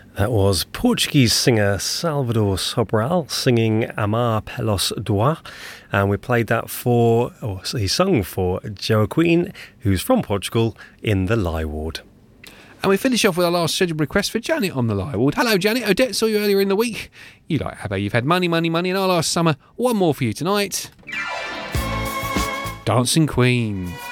That was Portuguese singer Salvador Sobral singing Amar Pelos Dois, and we played that he sung for Joaquin, who's from Portugal, in the Lie Ward. And we finish off with our last scheduled request for Janet on the Lie Ward. Hello, Janet. Odette saw you earlier in the week. You like how you've had money, and our last summer. One more for you tonight. Dancing Queen.